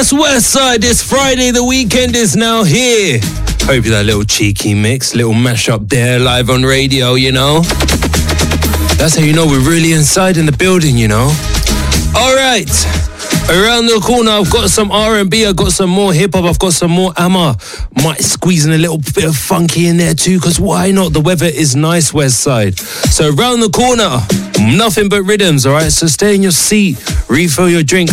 Yes, Westside, this Friday, the weekend is now here. Hope that little cheeky mix, little mashup there, live on radio, you know. That's how you know we're really inside in the building, you know. All right. Around the corner, I've got some R&B, I've got some more hip-hop, I've got some more Amma. Might squeeze in a little bit of funky in there too, because why not? The weather is nice, Westside. So around the corner, nothing but rhythms, all right? So stay in your seat, refill your drink.